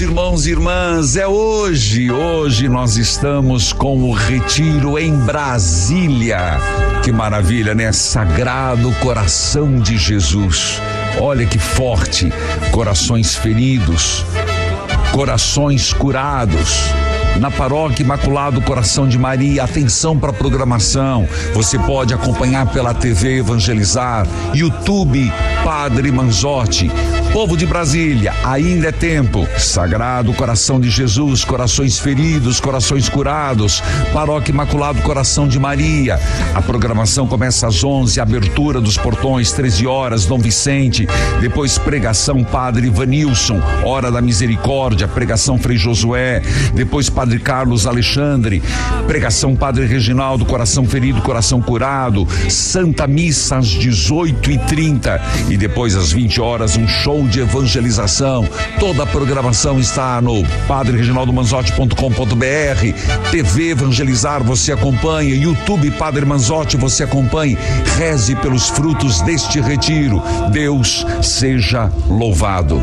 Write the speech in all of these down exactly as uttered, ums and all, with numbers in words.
irmãos e irmãs, é hoje, hoje nós estamos com o retiro em Brasília. Que maravilha, né? Sagrado Coração de Jesus. Olha que forte, corações feridos, corações curados. Na Paróquia Imaculado Coração de Maria, atenção para a programação. Você pode acompanhar pela T V Evangelizar, YouTube Padre Manzotti. Povo de Brasília, ainda é tempo. Sagrado Coração de Jesus, corações feridos, corações curados. Paróquia Imaculado Coração de Maria. A programação começa às onze, abertura dos portões, treze horas, Dom Vicente. Depois pregação Padre Ivanilson, Hora da Misericórdia, pregação Frei Josué. Depois Padre Carlos Alexandre, pregação Padre Reginaldo, coração ferido, coração curado. Santa Missa às dezoito e trinta e depois às vinte horas um show de evangelização. Toda a programação está no padre reginaldo manzotti ponto com ponto br. T V Evangelizar, você acompanha. YouTube Padre Manzotti, você acompanha. Reze pelos frutos deste retiro. Deus seja louvado.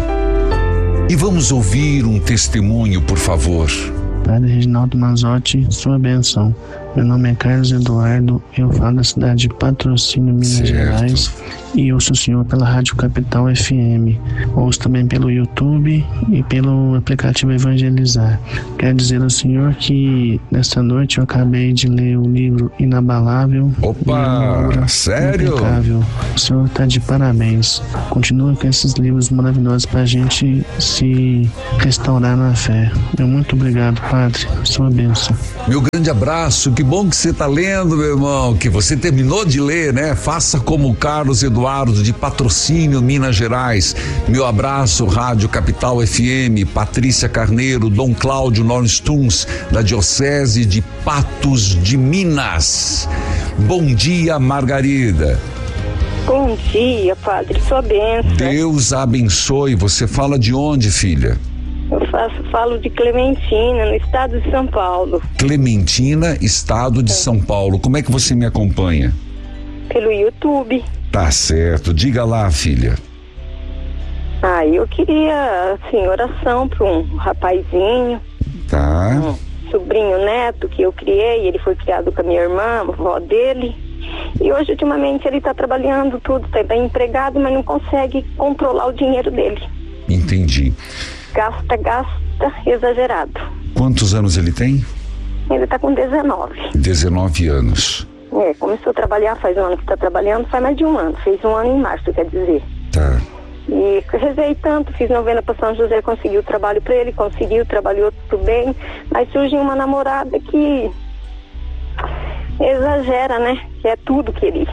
E vamos ouvir um testemunho, por favor. Padre Reginaldo Manzotti, sua bênção. Meu nome é Carlos Eduardo, eu falo da cidade de Patrocínio, Minas certo. Gerais, e ouço o senhor pela Rádio Capital F M. Ouço também pelo YouTube e pelo aplicativo Evangelizar. Quero dizer ao senhor que nesta noite eu acabei de ler o livro Inabalável. Opa, sério? Impecável. O senhor está de parabéns. Continua com esses livros maravilhosos para a gente se restaurar na fé. Meu muito obrigado, Padre. Sua bênção. Meu grande abraço, que bom que você está lendo, meu irmão, que você terminou de ler, né? Faça como o Carlos Eduardo de Patrocínio, Minas Gerais. Meu abraço, Rádio Capital F M, Patrícia Carneiro, Dom Cláudio Nornstuns, da Diocese de Patos de Minas. Bom dia, Margarida. Bom dia, Padre, sua bênção. Deus abençoe. Você fala de onde, filha? Eu faço, falo de Clementina, no estado de São Paulo. Clementina, estado de São Paulo. Como é que você me acompanha? Pelo YouTube. Tá certo. Diga lá, filha. Ah, eu queria, assim, oração para um rapazinho. Tá. Um sobrinho neto que eu criei, ele foi criado com a minha irmã, a avó dele. E hoje, ultimamente, ele tá trabalhando tudo, tá bem empregado, mas não consegue controlar o dinheiro dele. Entendi. Gasta, gasta, exagerado. Quantos anos ele tem? Ele tá com dezenove. dezenove anos. É, começou a trabalhar, faz um ano que tá trabalhando, faz mais de um ano. Fez um ano em março, quer dizer. Tá. E rezei tanto, fiz novena para São José, conseguiu trabalho para ele, conseguiu, trabalhou tudo bem. Mas surge uma namorada que exagera, né? Que é tudo que ele...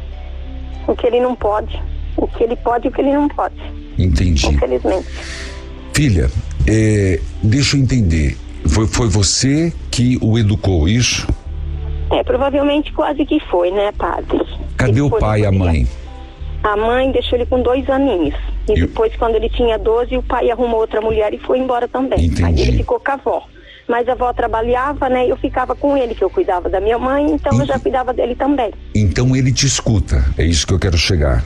O que ele não pode. O que ele pode e o que ele não pode. Entendi. Infelizmente. Filha, é, deixa eu entender, foi, foi você que o educou, isso? É, provavelmente quase que foi, né, Padre? Cadê ele o pai e a mãe? A mãe deixou ele com dois aninhos. E eu... depois, quando ele tinha doze, o pai arrumou outra mulher e foi embora também. Entendi. Aí ele ficou com a avó. Mas a avó trabalhava, né, e eu ficava com ele, que eu cuidava da minha mãe, então e... eu já cuidava dele também. Então ele te escuta, é isso que eu quero chegar.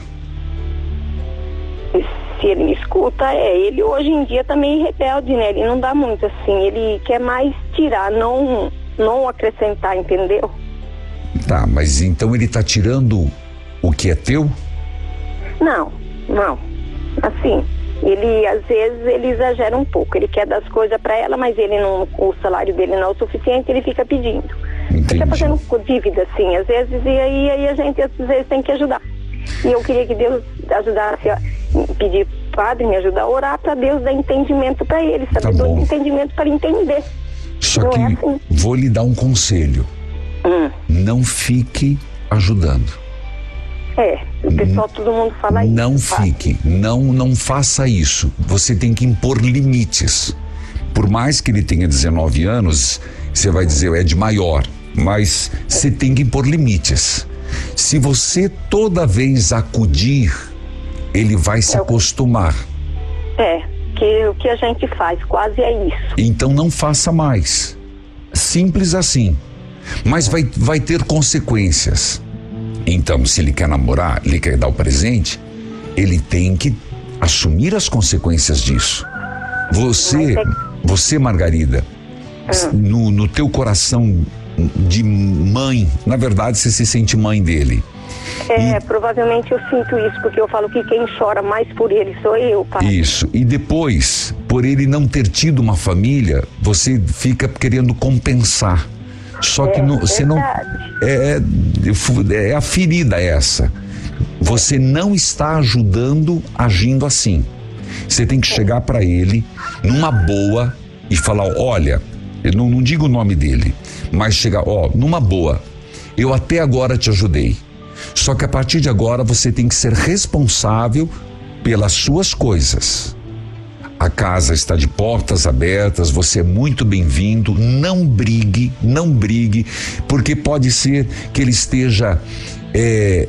Se ele me escuta, é, ele hoje em dia também é rebelde, né, ele não dá muito assim, ele quer mais tirar, não, não acrescentar, entendeu? Tá, mas então ele tá tirando o que é teu? Não, não, assim, ele às vezes ele exagera um pouco, ele quer dar as coisas pra ela, mas ele não, o salário dele não é o suficiente, ele fica pedindo. Entendi. Fica fazendo dívida, assim, às vezes, e aí, aí a gente às vezes tem que ajudar. E eu queria que Deus ajudasse a pedir padre, me ajudar a orar para Deus dar entendimento para ele, sabe? Tá entendimento para ele entender. Só não que é assim. Vou lhe dar um conselho. Hum. Não fique ajudando. É, o pessoal, todo mundo fala isso. Não fique, não, não faça isso. Você tem que impor limites. Por mais que ele tenha dezenove anos, você vai dizer, é de maior, mas você tem que impor limites. Se você toda vez acudir, ele vai se é acostumar. É, que o que a gente faz quase é isso. Então não faça mais. Simples assim. Mas vai, vai ter consequências. Então, se ele quer namorar, ele quer dar o presente, ele tem que assumir as consequências disso. Você, é... você, Margarida, hum. no, no teu coração de mãe, na verdade você se sente mãe dele. É, e... provavelmente eu sinto isso, porque eu falo que quem chora mais por ele sou eu, pai. Isso, e depois, por ele não ter tido uma família, você fica querendo compensar. Só que é, não, você não. É, é, é a ferida essa. Você não está ajudando agindo assim. Você tem que chegar para ele numa boa e falar: olha, eu não, não digo o nome dele, mas chegar, ó, numa boa, eu até agora te ajudei. Só que a partir de agora você tem que ser responsável pelas suas coisas. A casa está de portas abertas, você é muito bem-vindo, não brigue, não brigue, porque pode ser que ele esteja é,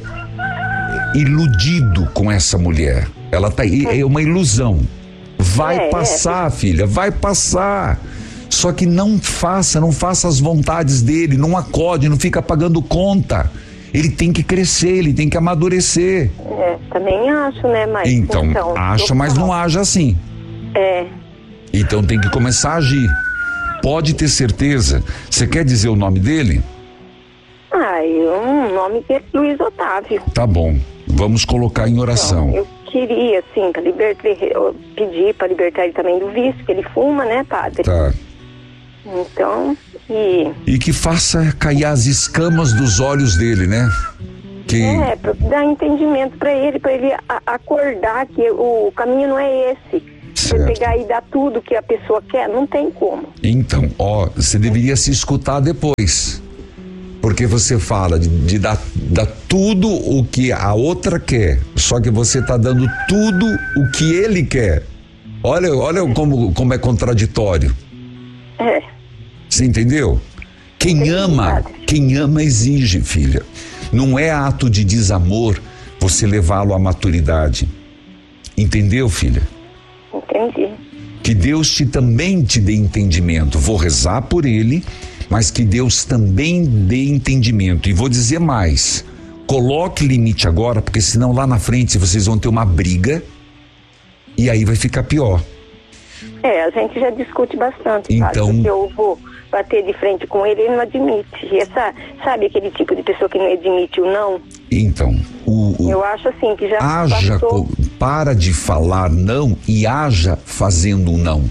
iludido com essa mulher. Ela tá, é uma ilusão. Vai passar, filha, vai passar. Só que não faça, não faça as vontades dele, não acode, não fica pagando conta. Ele tem que crescer, ele tem que amadurecer. É, também acho, né, mas... Então, então acha, mas não haja assim. É. Então tem que começar a agir. Pode ter certeza. Você quer dizer o nome dele? Ah, o nome dele é Luiz Otávio. Tá bom, vamos colocar em oração. Então, eu queria, assim, pra libertar, eu pedir para libertar ele também do vício, que ele fuma, né, padre? Tá. Então, e... E que faça cair as escamas dos olhos dele, né? Que... É, pra dar entendimento para ele, para ele a, acordar que o caminho não é esse. Você pegar e dar tudo que a pessoa quer, não tem como. Então, ó, você deveria se escutar depois. Porque você fala de, de dar, dar tudo o que a outra quer, só que você tá dando tudo o que ele quer. Olha, olha como, como é contraditório. É. Você entendeu? Quem ama, quem ama exige, filha. Não é ato de desamor você levá-lo à maturidade. Entendeu, filha? Entendi. Que Deus te também te dê entendimento. Vou rezar por ele, mas que Deus também dê entendimento. E vou dizer mais, coloque limite agora, porque senão lá na frente vocês vão ter uma briga e aí vai ficar pior. É, a gente já discute bastante, então, porque eu vou bater de frente com ele, ele não admite. E essa, sabe aquele tipo de pessoa que não admite o não? Então, o, o, eu acho assim que já haja, passou... para de falar não e haja fazendo um não.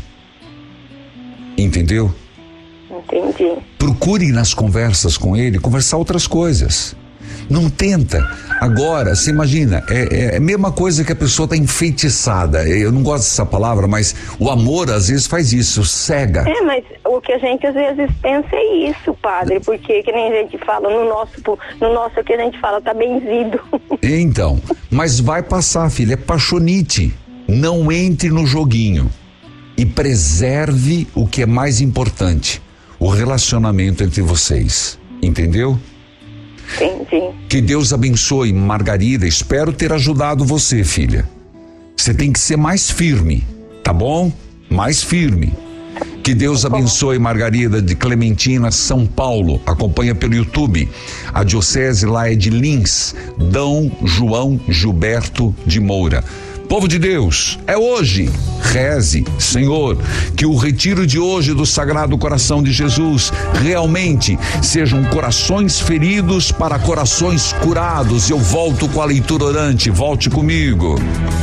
Entendeu? Entendi. Procure nas conversas com ele conversar outras coisas. Não tenta. Agora, você imagina, é, é a mesma coisa que a pessoa tá enfeitiçada. Eu não gosto dessa palavra, mas o amor às vezes faz isso, cega. É, mas o que a gente às vezes pensa é isso, padre, porque que nem a gente fala no nosso, no nosso que a gente fala, tá benzido. Então, mas vai passar, filha, é paixonite. Não entre no joguinho e preserve o que é mais importante, o relacionamento entre vocês, entendeu? Entendi. Que Deus abençoe, Margarida. Espero ter ajudado você, filha. Você tem que ser mais firme, tá bom? Mais firme. Que Deus abençoe, Margarida, de Clementina, São Paulo. Acompanha pelo YouTube. A diocese lá é de Lins, Dom João Gilberto de Moura. Povo de Deus, é hoje. Reze, Senhor, que o retiro de hoje do Sagrado Coração de Jesus realmente sejam corações feridos para corações curados. Eu volto com a leitura orante, volte comigo.